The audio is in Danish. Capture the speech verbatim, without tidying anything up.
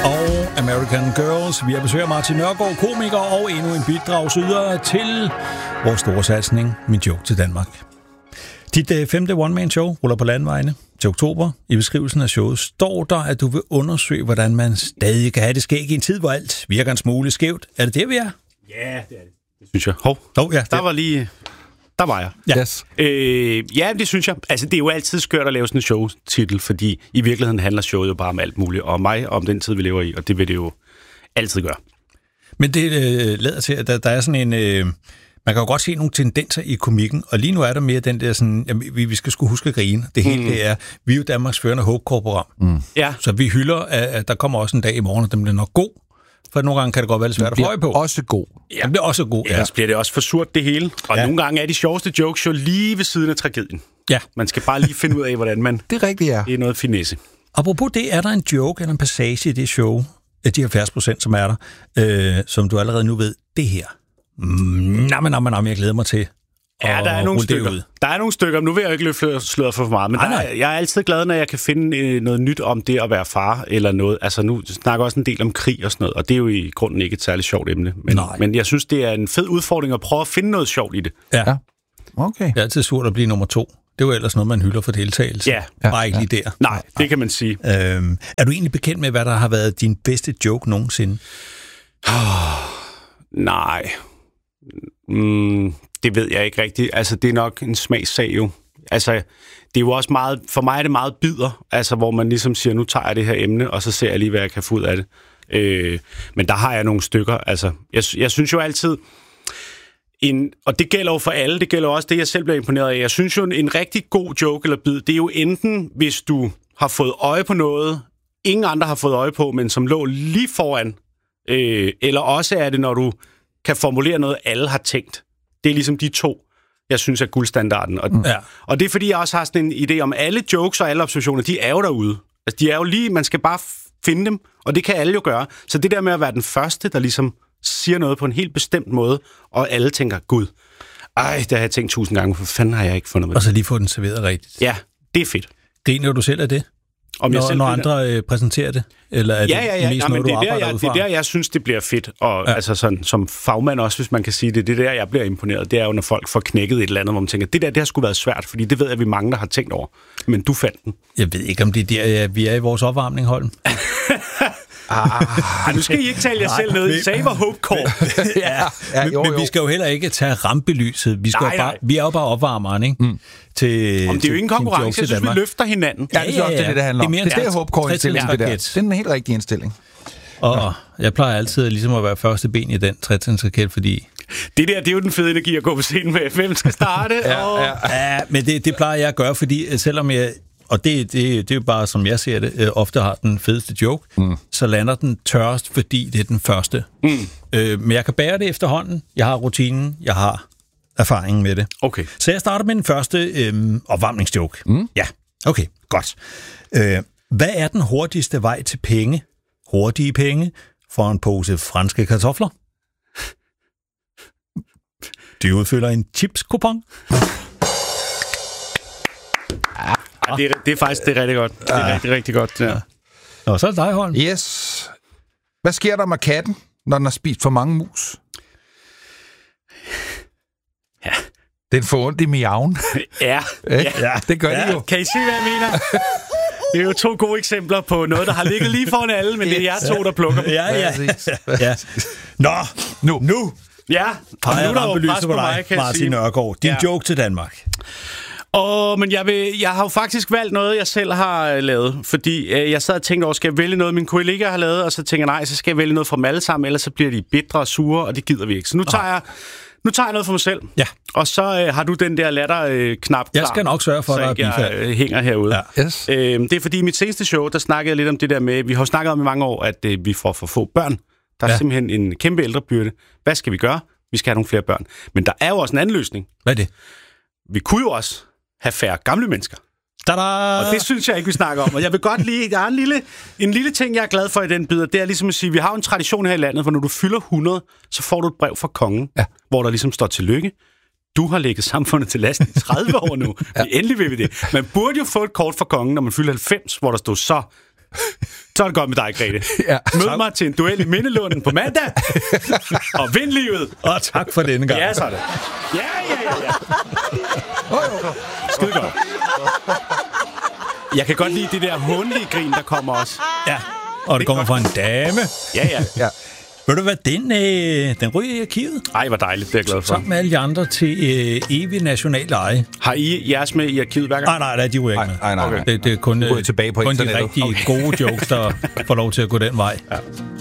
og American Girls. Vi har besøg af Martin Nørgaard, komiker og endnu en bidragsyder til vores store satsning, Min Joke til Danmark. Dit øh, femte one-man-show ruller på landvejene til oktober. I beskrivelsen af showet står der, at du vil undersøge, hvordan man stadig kan have det skæg i en tid, hvor alt virker en smule skævt. Er det det, vi er? Ja, det er det. Det synes jeg. Hov, oh, ja, der var lige... Der var jeg. Ja. Yes. Øh, ja, det synes jeg. Altså, det er jo altid skørt at lave sådan en showtitel, fordi i virkeligheden handler showet jo bare om alt muligt, og mig om den tid, vi lever i, og det vil det jo altid gøre. Men det øh, lader til, at der, der er sådan en... Øh, man kan jo godt se nogle tendenser i komikken, og lige nu er der mere den der sådan... Jamen, vi, vi skal sgu huske at grine. Det hele mm. det er... Vi er jo Danmarks førende Håbe-program. Mm. Ja. Så vi hylder, at der kommer også en dag i morgen, og den bliver nok god. For nogle gange kan det godt være lidt svært at få øje på. Også god. Ja. Den bliver også god, ja. Ellers bliver det også for surt, det hele. Og ja. Nogle gange er de sjoveste jokes jo lige ved siden af tragedien. Ja. Man skal bare lige finde ud af, hvordan man... Det er rigtigt, ja. Det er noget finesse. Apropos det, er der en joke eller en passage i det show, af de halvfjerds procent, som er der, øh, som du allerede nu ved, det her. Nå, men, nå, men, jeg glæder mig til. Ja, der er nogle stykker. Ud. Der er nogle stykker. Nu vil jeg jo ikke løfte sløret for meget, men nej, nej. Der er, jeg er altid glad, når jeg kan finde øh, noget nyt om det at være far eller noget. Altså nu snakker også en del om krig og sådan noget, og det er jo i grunden ikke et særligt sjovt emne. Men, men jeg synes, det er en fed udfordring at prøve at finde noget sjovt i det. Ja. ja. Okay. Det er altid surt at blive nummer to. Det er jo ellers noget, man hylder for deltagelse. Ja. Bare ikke lige der. Nej, det kan man sige. Øhm, er du egentlig bekendt med, hvad der har været din bedste joke nogensinde? Oh, nej. Mm, det ved jeg ikke rigtigt. Altså, det er nok en smagssag jo. Altså, det er jo også meget... For mig er det meget bider, altså, hvor man ligesom siger, nu tager jeg det her emne, og så ser jeg lige, hvad jeg kan få ud af det. Øh, men der har jeg nogle stykker. Altså, jeg, jeg synes jo altid... En, og det gælder jo for alle, det gælder også det, jeg selv bliver imponeret af. Jeg synes jo, en rigtig god joke eller bid, det er jo enten, hvis du har fået øje på noget, ingen andre har fået øje på, men som lå lige foran, øh, eller også er det, når du kan formulere noget, alle har tænkt. Det er ligesom de to, jeg synes er guldstandarden. Og, ja. og det er, fordi jeg også har sådan en idé om, alle jokes og alle observationer, de er jo derude. Altså, de er jo lige, man skal bare finde dem, og det kan alle jo gøre. Så det der med at være den første, der ligesom siger noget på en helt bestemt måde, og alle tænker, gud, ej, det har jeg tænkt tusind gange, for fanden har jeg ikke fundet med. Og så lige få den serveret rigtigt. Ja, det er fedt. Griner du selv af det? Om når, jeg selv når andre øh, præsenterer det? Eller er ja, ja, ja. det mest ja, noget, det, du er der, jeg, det er der, jeg synes, det bliver fedt. Og ja. altså sådan, som fagmand også, hvis man kan sige det, det er der, jeg bliver imponeret. Det er jo, når folk får knækket et eller andet, hvor man tænker, det der, det har sgu været svært, fordi det ved jeg, vi mange, der har tænkt over. Men du fandt den. Jeg ved ikke, om det er der, vi er i vores opvarmning, Holm. Ah, nu skal I ikke tale jer selv ned. I sagde, hvor Hope Corp. ja, ja, men, jo, jo. men vi skal jo heller ikke tage rampelyset. Vi, skal nej, bare, nej. vi er jo bare opvarmeren, ikke? Mm. Til, Om det er jo ikke en konkurrence, jeg synes, vi løfter hinanden. Ja, det er ja, ja, ja. det, det handler om. Det er, mere det er Hope Corp-indstilling, det der. Det er en helt rigtig indstilling. Og jeg plejer altid ligesom at være første ben i den tretrinsraket, fordi... Det der, det er jo den fede energi at gå på scenen med. Hvem skal starte? ja, og... ja. ja, men det, det plejer jeg at gøre, fordi selvom jeg... Og det, det, det er jo bare, som jeg ser det, øh, ofte har den fedeste joke, mm. så lander den tørst, fordi det er den første. Mm. Øh, men jeg kan bære det efterhånden. Jeg har rutinen, jeg har erfaringen med det. Okay. Så jeg starter med den første øh, opvarmningsjoke. Mm. Ja, okay, godt. Øh, hvad er den hurtigste vej til penge? Hurtige penge for en pose franske kartofler? Du udfylder en chips-kupon. Ja, det, er, det er faktisk det er rigtig godt. Det er ja. rigtig, rigtig godt. Ja. Og så er det dig, Holm. Yes. Hvad sker der med katten, når den har spist for mange mus? Ja. Den får ondt i miaven. ja. ja. ja. Det gør ja. det jo. Kan I se, hvad jeg mener? Det er jo to gode eksempler på noget, der har ligget lige foran alle, men det er jer to, der plukker dem. Ja, ja. ja. Nå, nu. Nu. Ja. Og nu er der jo pres på mig, kan jeg sige. Martin Nørgaard. Din ja. joke til Danmark. Åh, men jeg, vil, jeg har jo faktisk valgt noget, jeg selv har lavet, fordi øh, jeg sad og tænkte over, skal jeg vælge noget, mine kollegaer har lavet, og så tænker jeg, nej, så skal jeg vælge noget fra dem alle sammen, ellers så bliver de bitre og sure, og det gider vi ikke. Så nu tager jeg, nu tager jeg noget for mig selv, ja. og så øh, har du den der latter-knap øh, Jeg skal nok sørge for, at jeg øh, hænger herude. Ja. Yes. Øh, det er fordi, i mit seneste show, der snakkede jeg lidt om det der med, vi har snakket om i mange år, at øh, vi får for få børn. Der er ja. simpelthen en kæmpe ældrebyrde. Hvad skal vi gøre? Vi skal have nogle flere børn. Men der er jo også en anden løsning. Hvad er det? Vi kunne jo også have færre gamle mennesker. Tada! Og det synes jeg ikke, vi snakker om. Og jeg vil godt lige... Der er en lille, en lille ting, jeg er glad for i den bid, det er ligesom at sige, vi har en tradition her i landet, hvor når du fylder hundrede, så får du et brev fra kongen, ja. hvor der ligesom står tillykke. Du har lægget samfundet til last i tredive år nu. ja. Endelig vil vi det. Man burde jo få et kort fra kongen, når man fylder halvfems, hvor der stod så... Så er det godt med dig, Grete. Ja. Mød mig til en duel i Mindelunden på mandag. Og vind livet. Og tak for denne gang. Ja, så er det. Ja, ja, ja, ja. Skide godt. Jeg kan godt lide det der hundlige grin, der kommer også. Ja, og det kommer fra en dame. Ja, ja. Ja. Ved du hvad, den, øh, den ryger i arkivet. Ej, hvor dejligt, det er jeg glad for. Sammen med alle de andre til øh, evig national eje. Har I jeres med i arkivet hver gang? Nej, nej, nej, de ryger ikke med. Nej, nej, nej. Det, det er kun, Gå tilbage på kun de internettet. rigtig Okay. gode jokes, der får lov til at gå den vej. Ja.